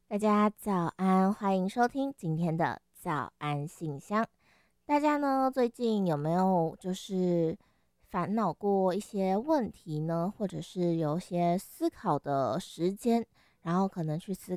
大家早安，欢迎收听今天的早安信箱。大家呢，最近有没有烦恼过一些问题呢？或者是有一些思考的时间，然后可能去思